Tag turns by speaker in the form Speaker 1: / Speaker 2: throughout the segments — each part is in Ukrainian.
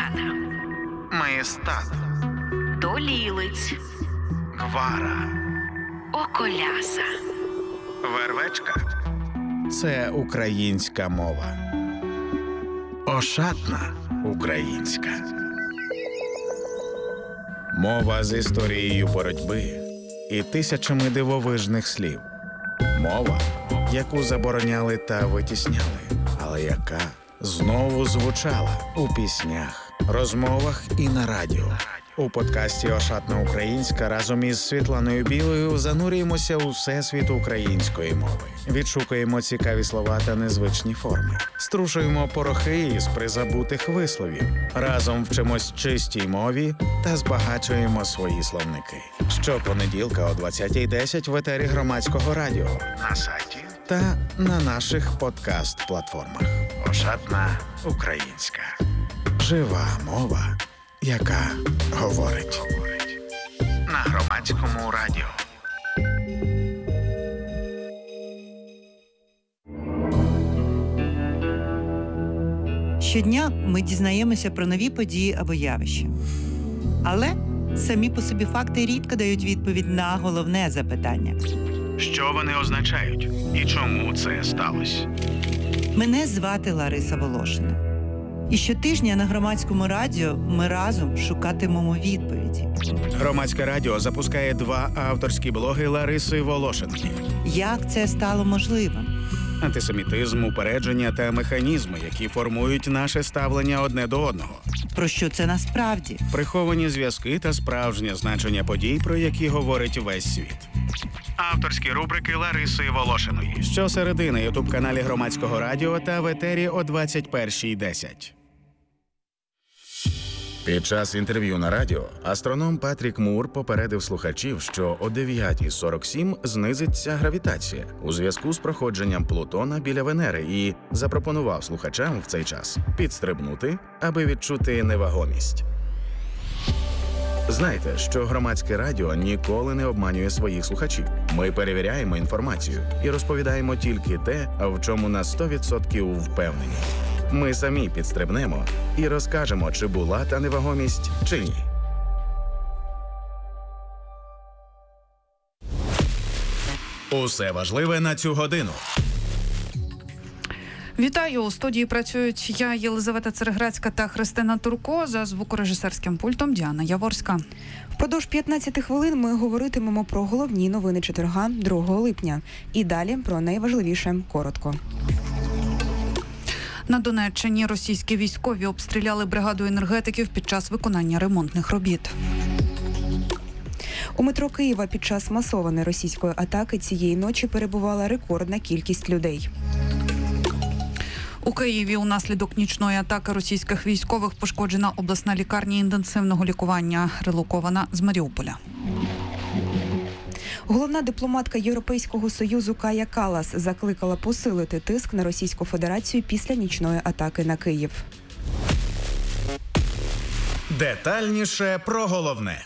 Speaker 1: Царята,
Speaker 2: Маєстат,
Speaker 1: Долілиць,
Speaker 2: Гвара,
Speaker 1: Околяса.
Speaker 2: Вервечка – це українська мова. Ошатна українська. Мова з історією боротьби і тисячами дивовижних слів. Мова, яку забороняли та витісняли, але яка знову звучала у піснях, розмовах і на радіо. У подкасті «Ошатна українська» разом із Світланою Білою занурюємося у всесвіт української мови. Відшукуємо цікаві слова та незвичні форми. Струшуємо порохи із призабутих висловів. Разом вчимось чистій мові та збагачуємо свої словники. Щопонеділка о 20:10 в етері Громадського радіо, на сайті та на наших подкаст-платформах. «Ошатна українська». Жива мова, яка говорить. На Громадському радіо.
Speaker 3: Щодня ми дізнаємося про нові події або явища. Але самі по собі факти рідко дають відповідь на головне запитання.
Speaker 2: Що вони означають і чому це сталося?
Speaker 3: Мене звати Лариса Волошина. І щотижня на Громадському радіо ми разом шукатимемо відповіді.
Speaker 2: Громадське радіо запускає 2 авторські блоги Лариси Волошиної.
Speaker 3: Як це стало можливим?
Speaker 2: Антисемітизм, упередження та механізми, які формують наше ставлення одне до одного.
Speaker 3: Про що це насправді?
Speaker 2: Приховані зв'язки та справжнє значення подій, про які говорить весь світ. Авторські рубрики Лариси Волошиної. Щосереди на ютуб-каналі Громадського радіо та в етері о 21:10. Під час інтерв'ю на радіо астроном Патрік Мур попередив слухачів, що о 9:47 знизиться гравітація у зв'язку з проходженням Плутона біля Венери і запропонував слухачам в цей час підстрибнути, аби відчути невагомість. Знайте, що Громадське радіо ніколи не обманює своїх слухачів. Ми перевіряємо інформацію і розповідаємо тільки те, в чому на 100% впевнені. Ми самі підстрибнемо і розкажемо, чи була та невагомість, чи ні. Усе важливе на цю годину.
Speaker 4: Вітаю! У студії працюють я, Єлизавета Цереграцька та Христина Турко, за звукорежисерським пультом Діана Яворська.
Speaker 5: Впродовж 15 хвилин ми говоритимемо про головні новини четверга, 2 липня. І далі про найважливіше коротко.
Speaker 4: На Донеччині російські військові обстріляли бригаду енергетиків під час виконання ремонтних робіт.
Speaker 5: У метро Києва під час масованої російської атаки цієї ночі перебувала рекордна кількість людей.
Speaker 4: У Києві унаслідок нічної атаки російських військових пошкоджена обласна лікарня інтенсивного лікування, релокована з Маріуполя.
Speaker 5: Головна дипломатка Європейського Союзу Кая Каллас закликала посилити тиск на Російську Федерацію після нічної атаки на Київ.
Speaker 2: Детальніше про головне.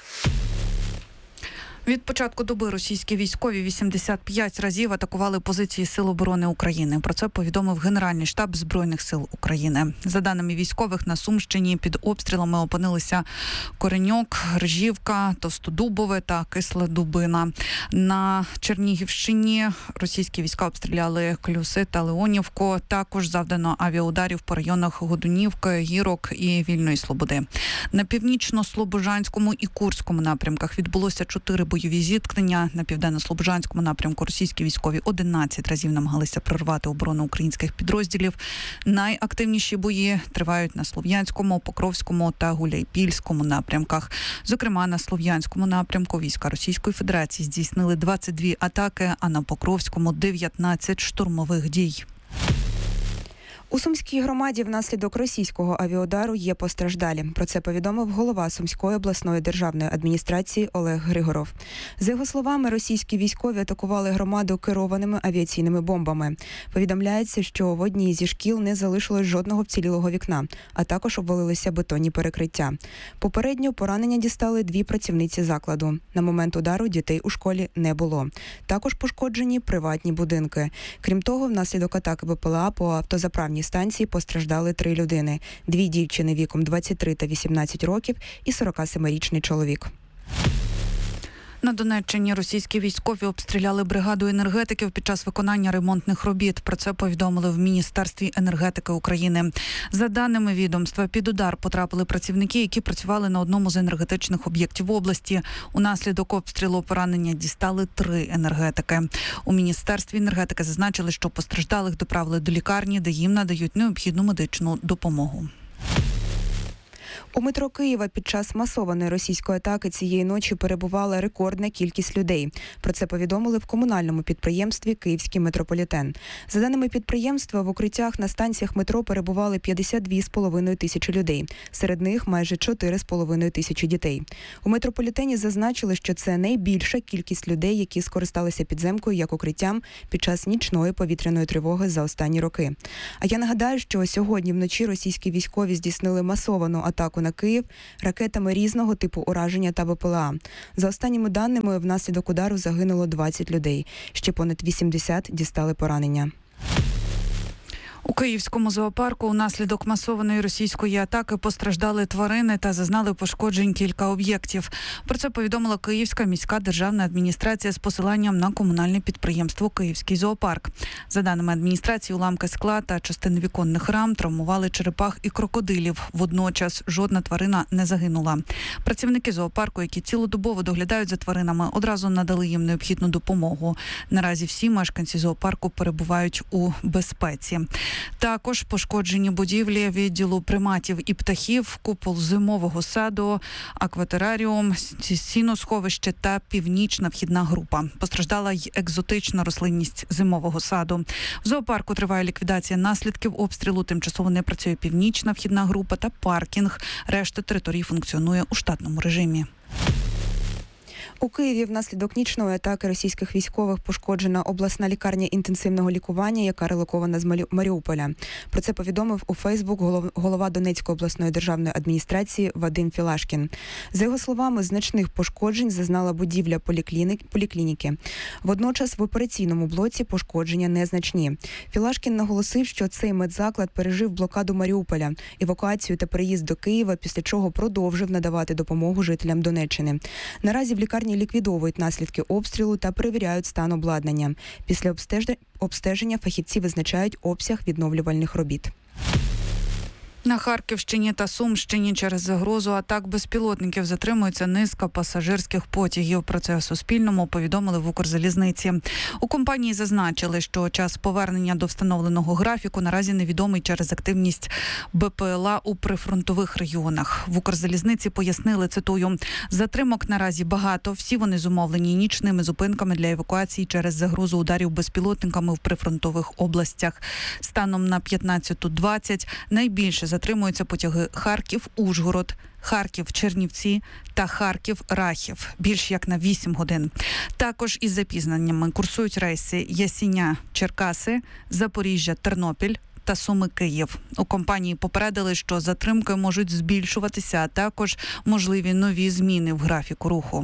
Speaker 4: Від початку доби російські військові 85 разів атакували позиції Сил оборони України. Про це повідомив Генеральний штаб Збройних сил України. За даними військових, на Сумщині під обстрілами опинилися Кореньок, Ржівка, Товстодубове та Кисла Дубина. На Чернігівщині російські війська обстріляли Клюси та Леонівку. Також завдано авіаударів по районах Годунівки, Гірок і Вільної Слободи. На Північно-Слобожанському і Курському напрямках відбулося 4 бойові зіткнення. На Південно-Слобожанському напрямку російські військові 11 разів намагалися прорвати оборону українських підрозділів. Найактивніші бої тривають на Слов'янському, Покровському та Гуляйпільському напрямках. Зокрема, на Слов'янському напрямку війська Російської Федерації здійснили 22 атаки, а на Покровському – 19 штурмових дій.
Speaker 5: У Сумській громаді внаслідок російського авіаудару є постраждалі. Про це повідомив голова Сумської обласної державної адміністрації Олег Григоров. За його словами, російські військові атакували громаду керованими авіаційними бомбами. Повідомляється, що в одній зі шкіл не залишилось жодного вцілілого вікна, а також обвалилися бетонні перекриття. Попередньо поранення дістали 2 працівниці закладу. На момент удару дітей у школі не було. Також пошкоджені приватні будинки. Крім того, внаслідок атаки БПЛА по автозаправній лікарні станції постраждали 3 людини. 2 дівчини віком 23 та 18 років і 47-річний чоловік.
Speaker 4: На Донеччині російські військові обстріляли бригаду енергетиків під час виконання ремонтних робіт. Про це повідомили в Міністерстві енергетики України. За даними відомства, під удар потрапили працівники, які працювали на одному з енергетичних об'єктів області. Унаслідок обстрілу поранення дістали 3 енергетики. У Міністерстві енергетики зазначили, що постраждалих доправили до лікарні, де їм надають необхідну медичну допомогу.
Speaker 5: У метро Києва під час масованої російської атаки цієї ночі перебувала рекордна кількість людей. Про це повідомили в комунальному підприємстві «Київський метрополітен». За даними підприємства, в укриттях на станціях метро перебували 52,5 тисячі людей. Серед них майже 4,5 тисячі дітей. У метрополітені зазначили, що це найбільша кількість людей, які скористалися підземкою як укриттям під час нічної повітряної тривоги за останні роки. А я нагадаю, що сьогодні вночі російські військові здійснили масовану атаку на Київ ракетами різного типу ураження та БПЛА. За останніми даними, внаслідок удару загинуло 20 людей. Ще понад 80 дістали поранення.
Speaker 4: У Київському зоопарку унаслідок масованої російської атаки постраждали тварини та зазнали пошкоджень кілька об'єктів. Про це повідомила Київська міська державна адміністрація з посиланням на комунальне підприємство «Київський зоопарк». За даними адміністрації, уламки скла та частини віконних рам травмували черепах і крокодилів. Водночас жодна тварина не загинула. Працівники зоопарку, які цілодобово доглядають за тваринами, одразу надали їм необхідну допомогу. Наразі всі мешканці зоопарку перебувають у безпеці. Також пошкоджені будівлі відділу приматів і птахів, купол зимового саду, акватераріум, сіносховище та північна вхідна група. Постраждала й екзотична рослинність зимового саду. В зоопарку триває ліквідація наслідків обстрілу, тимчасово не працює північна вхідна група та паркінг. Решта території функціонує у штатному режимі.
Speaker 5: У Києві внаслідок нічної атаки російських військових пошкоджена обласна лікарня інтенсивного лікування, яка релокована з Маріуполя. Про це повідомив у Фейсбук голова Донецької обласної державної адміністрації Вадим Філашкін. За його словами, значних пошкоджень зазнала будівля поліклініки. Водночас в операційному блоці пошкодження незначні. Філашкін наголосив, що цей медзаклад пережив блокаду Маріуполя, евакуацію та переїзд до Києва, після чого продовжив надавати допомогу жителям Донеччини. Наразі в лікарні ліквідовують наслідки обстрілу та перевіряють стан обладнання. Після обстеження фахівці визначають обсяг відновлювальних робіт.
Speaker 4: На Харківщині та Сумщині через загрозу атак безпілотників затримується низка пасажирських потягів. Про це Суспільному повідомили в Укрзалізниці. У компанії зазначили, що час повернення до встановленого графіку наразі невідомий через активність БПЛА у прифронтових регіонах. В Укрзалізниці пояснили, цитую, «Затримок наразі багато, всі вони зумовлені нічними зупинками для евакуації через загрозу ударів безпілотниками в прифронтових областях. Станом на 15:20 найбільше затримуються потяги Харків-Ужгород, Харків-Чернівці та Харків-Рахів. Більш як на 8 годин. Також із запізненнями курсують рейси Ясіня-Черкаси, Запоріжжя-Тернопіль та Суми-Київ. У компанії попередили, що затримки можуть збільшуватися, а також можливі нові зміни в графіку руху.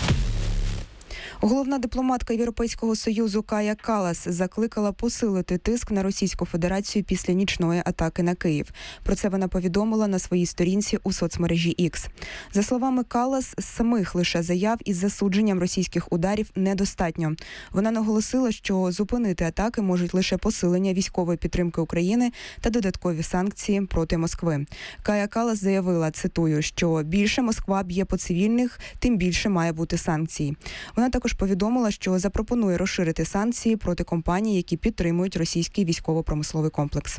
Speaker 5: Головна дипломатка Європейського Союзу Кая Каллас закликала посилити тиск на Російську Федерацію після нічної атаки на Київ. Про це вона повідомила на своїй сторінці у соцмережі X. За словами Каллас, самих лише заяв із засудженням російських ударів недостатньо. Вона наголосила, що зупинити атаки можуть лише посилення військової підтримки України та додаткові санкції проти Москви. Кая Каллас заявила, цитую, що більше Москва б'є по цивільних, тим більше має бути санкцій. Вона також повідомила, що запропонує розширити санкції проти компаній, які підтримують російський військово-промисловий комплекс.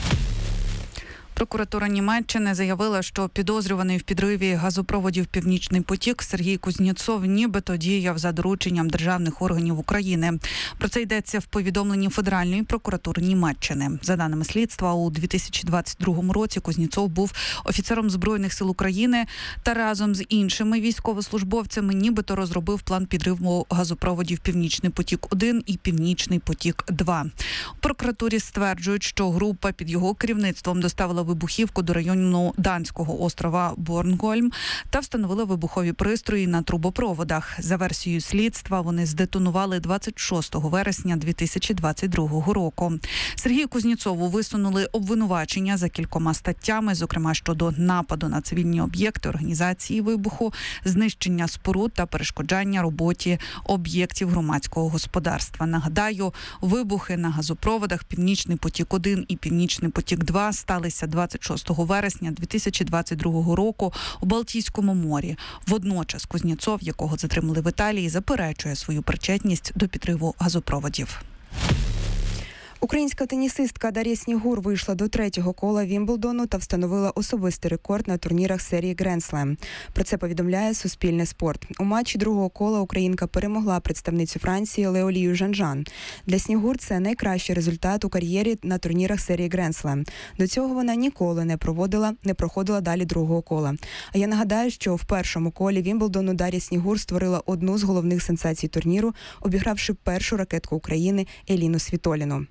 Speaker 4: Прокуратура Німеччини заявила, що підозрюваний в підриві газопроводів «Північний потік» Сергій Кузнєцов нібито діяв за дорученням державних органів України. Про це йдеться в повідомленні Федеральної прокуратури Німеччини. За даними слідства, у 2022 році Кузнєцов був офіцером Збройних сил України та разом з іншими військовослужбовцями нібито розробив план підриву газопроводів «Північний потік-1» і «Північний потік-2». У прокуратурі стверджують, що група під його керівництвом доставила вибухівку до району данського острова Борнхольм та встановили вибухові пристрої на трубопроводах. За версією слідства, вони здетонували 26 вересня 2022 року. Сергію Кузнєцову висунули обвинувачення за кількома статтями, зокрема щодо нападу на цивільні об'єкти, організації вибуху, знищення споруд та перешкоджання роботі об'єктів громадського господарства. Нагадаю, вибухи на газопроводах «Північний потік-1» і «Північний потік-2» сталися 26 вересня 2022 року у Балтійському морі. Водночас Кузнєцов, якого затримали в Італії, заперечує свою причетність до підриву газопроводів.
Speaker 5: Українська тенісистка Дар'я Снігур вийшла до третього кола Вімблдону та встановила особистий рекорд на турнірах серії Grand Slam. Про це повідомляє Суспільне спорт. У матчі другого кола українка перемогла представницю Франції Леолію Жан-Жан. Для Снігур це найкращий результат у кар'єрі на турнірах серії Grand Slam. До цього вона ніколи не проходила далі другого кола. А я нагадаю, що в першому колі Вімблдону Дар'я Снігур створила одну з головних сенсацій турніру, обігравши першу ракетку України Еліну Світоліну.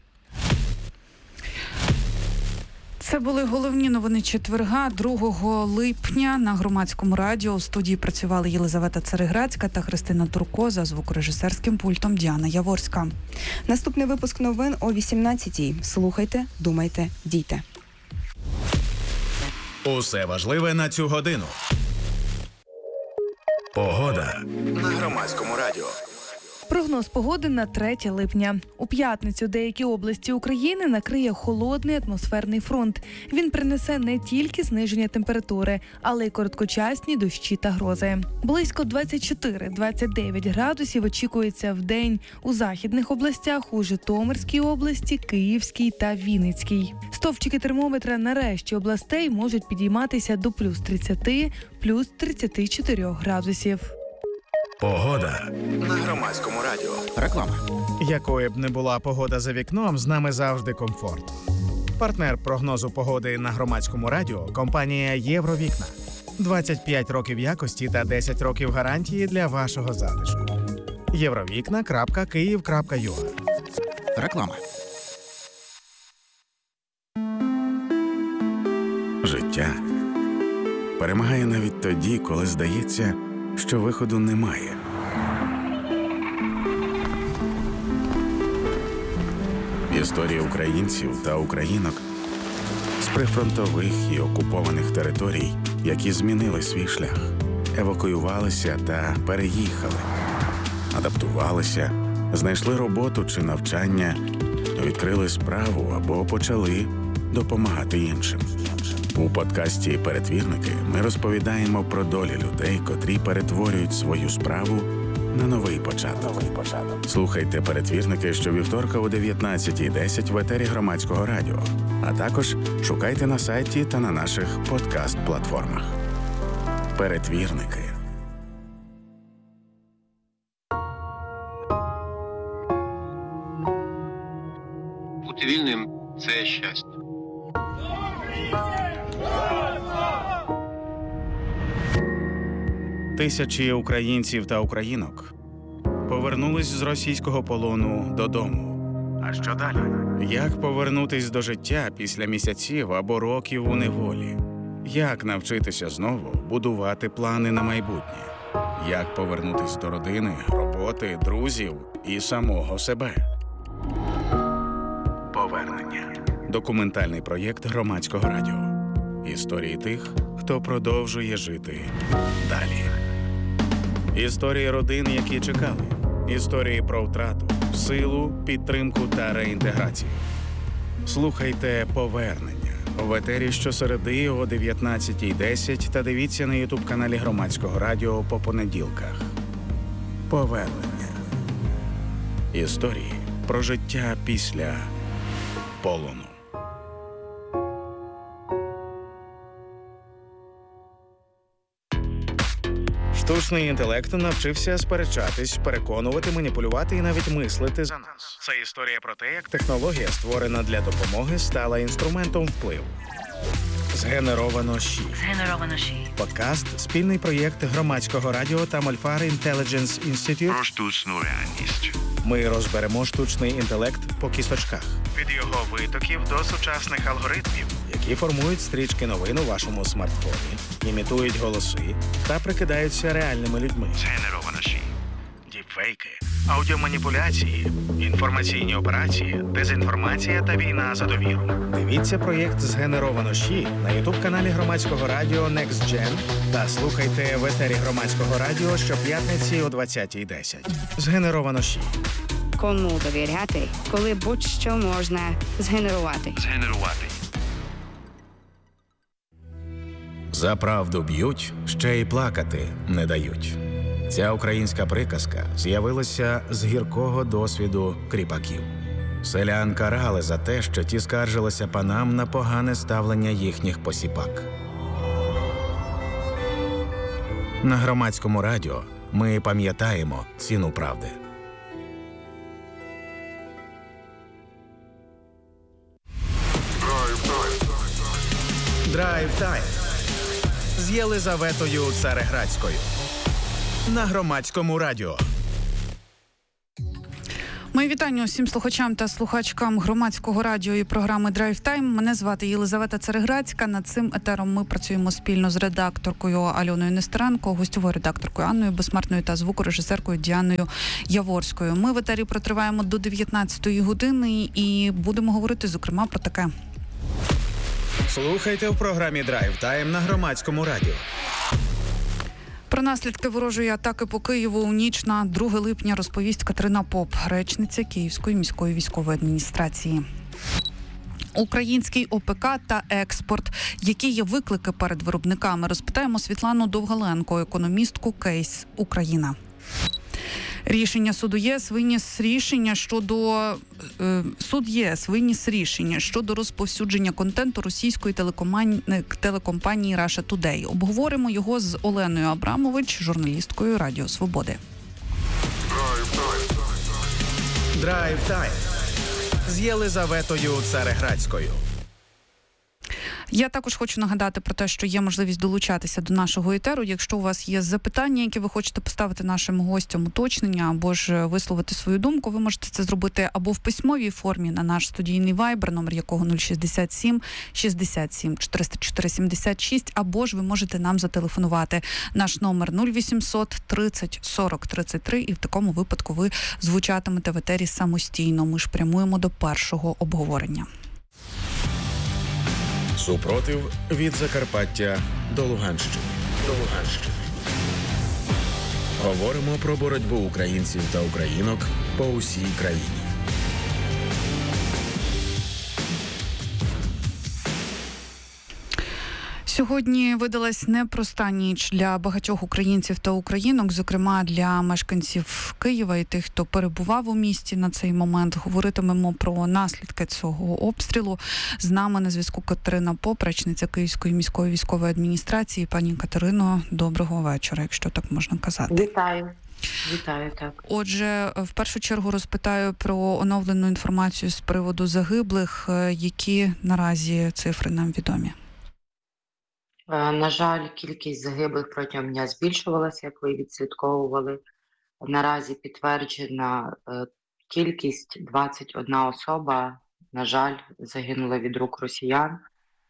Speaker 4: Це були головні новини четверга, 2 липня. На Громадському радіо у студії працювали Єлизавета Цареградська та Христина Турко, за звукорежисерським пультом Діана Яворська.
Speaker 5: Наступний випуск новин о 18-й. Слухайте, думайте, дійте.
Speaker 2: Усе важливе на цю годину. Погода на Громадському радіо.
Speaker 6: Прогноз погоди на 3 липня. У п'ятницю деякі області України накриє холодний атмосферний фронт. Він принесе не тільки зниження температури, але й короткочасні дощі та грози. Близько 24-29 градусів очікується в день у західних областях, у Житомирській області, Київській та Вінницькій. Стовпчики термометра на решті областей можуть підійматися до плюс 30, плюс 34 градусів.
Speaker 2: Погода на Громадському радіо. Реклама. Якою б не була погода за вікном, з нами завжди комфорт. Партнер прогнозу погоди на Громадському радіо – компанія «Євровікна». 25 років якості та 10 років гарантії для вашого затишку. Євровікна.Київ.ua. Реклама. Життя перемагає навіть тоді, коли здається, що виходу немає. Історії українців та українок з прифронтових і окупованих територій, які змінили свій шлях, евакуювалися та переїхали, адаптувалися, знайшли роботу чи навчання, відкрили справу або почали допомагати іншим. У подкасті «Перетвірники» ми розповідаємо про долі людей, котрі перетворюють свою справу на новий початок. Слухайте «Перетвірники» щовівторка о 19:10 в етері Громадського радіо, а також шукайте на сайті та на наших подкаст-платформах. «Перетвірники».
Speaker 7: Бути вільним – це щастя.
Speaker 2: Тисячі українців та українок повернулись з російського полону додому. А що далі? Як повернутись до життя після місяців або років у неволі? Як навчитися знову будувати плани на майбутнє? Як повернутись до родини, роботи, друзів і самого себе? Повернення. Документальний проєкт Громадського радіо. Історії тих, хто продовжує жити далі. Історії родин, які чекали. Історії про втрату, силу, підтримку та реінтеграцію. Слухайте «Повернення» в етері щосереди о 19:10 та дивіться на ютуб-каналі Громадського радіо по понеділках. Повернення. Історії про життя після полону. Штучний інтелект навчився сперечатись, переконувати, маніпулювати і навіть мислити за нас. Це історія про те, як технологія, створена для допомоги, стала інструментом впливу. Згенеровано ЩІ. Подкаст – спільний проєкт Громадського радіо та Мольфар Intelligence Institute
Speaker 8: про штучну реальність.
Speaker 2: Ми розберемо штучний інтелект по кісточках. Від його витоків до сучасних алгоритмів, які які формують стрічки новин у вашому смартфоні, імітують голоси та прикидаються реальними людьми. Згенеровано ШІ. Діпфейки, аудіоманіпуляції, інформаційні операції, дезінформація та війна за довіру. Дивіться проєкт «Згенеровано ШІ» на ютуб-каналі Громадського радіо Next Gen та слухайте в етері Громадського радіо щоп'ятниці о 20:10. «Згенеровано ШІ».
Speaker 8: Кому довіряти, коли будь-що можна згенерувати.
Speaker 2: За правду б'ють, ще й плакати не дають. Ця українська приказка з'явилася з гіркого досвіду кріпаків. Селян карали за те, що ті скаржилися панам на погане ставлення їхніх посіпак. На Громадському радіо ми пам'ятаємо ціну правди. Драйв-тайм з Єлизаветою Цареградською на Громадському радіо.
Speaker 4: Мої вітання усім слухачам та слухачкам Громадського радіо і програми «Драйв Тайм». Мене звати Єлизавета Цареградська. Над цим етером ми працюємо спільно з редакторкою Альоною Нестеренко, гостьовою редакторкою Анною Безсмертною та звукорежисеркою Діаною Яворською. Ми в етері протриваємо до 19-ї години і будемо говорити, зокрема, про таке.
Speaker 2: Слухайте в програмі «Драйв Тайм» на Громадському радіо.
Speaker 4: Про наслідки ворожої атаки по Києву у ніч на 2 липня розповість Катерина Поп, речниця Київської міської військової адміністрації. Український ОПК та експорт. Які є виклики перед виробниками? Розпитаємо Світлану Довгаленко, економістку «Кейс Україна». Рішення суду ЄС виніс рішення щодо розповсюдження контенту російської телекомпанії Russia Today. Обговоримо його з Оленою Абрамович, журналісткою Радіо Свободи.
Speaker 2: Драйв-тайм з Єлизаветою Цареградською.
Speaker 4: Я також хочу нагадати про те, що є можливість долучатися до нашого етеру. Якщо у вас є запитання, які ви хочете поставити нашим гостям, уточнення або ж висловити свою думку, ви можете це зробити або в письмовій формі на наш студійний вайбер, номер якого 067 67 404 76, або ж ви можете нам зателефонувати. Наш номер 0800 30 40 33, і в такому випадку ви звучатимете в етері самостійно. Ми ж прямуємо до першого обговорення.
Speaker 2: Супротив від Закарпаття до Луганщини. Говоримо про боротьбу українців та українок по усій країні.
Speaker 4: Сьогодні видалась непроста ніч для багатьох українців та українок, зокрема для мешканців Києва і тих, хто перебував у місті на цей момент. Говоритимемо про наслідки цього обстрілу. З нами на зв'язку Катерина Поп, речниця Київської міської військової адміністрації. Пані Катерино, доброго вечора, якщо так можна казати.
Speaker 9: Вітаю, так.
Speaker 4: Отже, в першу чергу розпитаю про оновлену інформацію з приводу загиблих. Які наразі цифри нам відомі?
Speaker 9: На жаль, кількість загиблих протягом дня збільшувалася, як ви відслідковували. Наразі підтверджена кількість 21 особа, на жаль, загинула від рук росіян.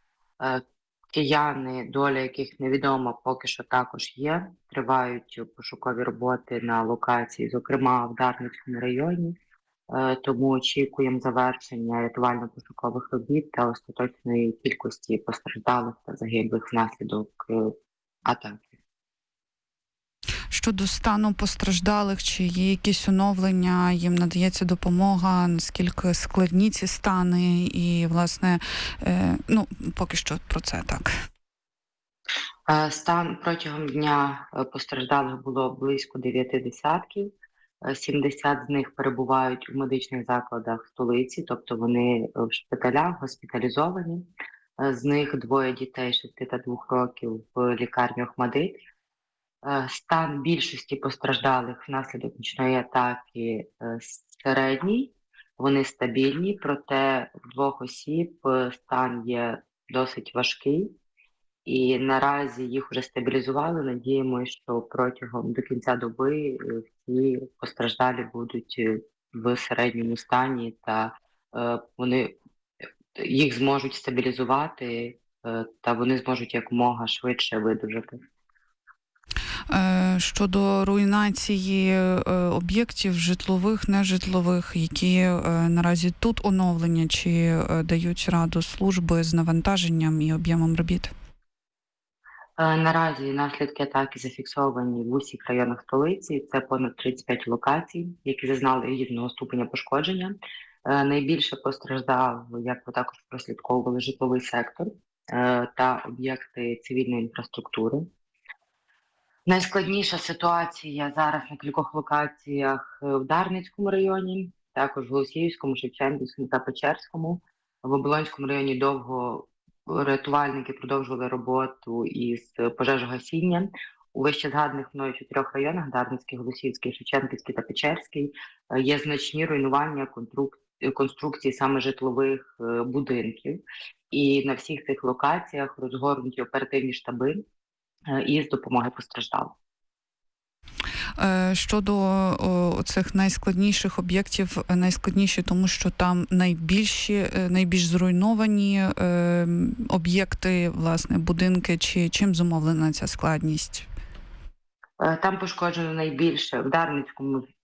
Speaker 9: Кияни, доля яких невідома, поки що також є. Тривають пошукові роботи на локації, зокрема в Дарницькому районі. Тому очікуємо завершення рятувально-пошукових робіт та остаточної кількості постраждалих та загиблих внаслідок атаки.
Speaker 4: Щодо стану постраждалих, чи є якісь оновлення, їм надається допомога, наскільки складні ці стани і, власне, поки що про це так.
Speaker 9: Стан протягом дня постраждалих було близько 9 десятків. 70 з них перебувають у медичних закладах столиці, тобто вони в шпиталях, госпіталізовані. З них 2 дітей 6 та 2 років в лікарні ОХМАТДИТ. Стан більшості постраждалих внаслідок нічної атаки середній, вони стабільні, проте в 2 осіб стан є досить важкий. І наразі їх вже стабілізували. Надіємося, що протягом до кінця доби всі постраждалі будуть в середньому стані, та вони їх зможуть стабілізувати та вони зможуть якомога швидше видужати.
Speaker 4: Щодо руйнації об'єктів житлових, нежитлових, які наразі тут оновлені, чи дають раду служби з навантаженням і об'ємом робіт?
Speaker 9: Наразі наслідки атаки зафіксовані в усіх районах столиці. Це понад 35 локацій, які зазнали різного ступеня пошкодження. Найбільше постраждав, як ви також прослідковували, житловий сектор та об'єкти цивільної інфраструктури. Найскладніша ситуація зараз на кількох локаціях в Дарницькому районі, також в Голосіївському, Шевченківському та Печерському. В Оболонському районі довго рятувальники продовжували роботу із пожежогасіння. У вище згаданих мною 4 районах – Дарницький, Голосіївський, Шевченківський та Печерський – є значні руйнування конструкцій саме житлових будинків. І на всіх цих локаціях розгорнуті оперативні штаби із допомоги постраждалим.
Speaker 4: Щодо цих найскладніших об'єктів, найскладніші, тому що там найбільш зруйновані об'єкти, власне, будинки, чи чим зумовлена ця складність?
Speaker 9: Там пошкоджено найбільше в Дарницькому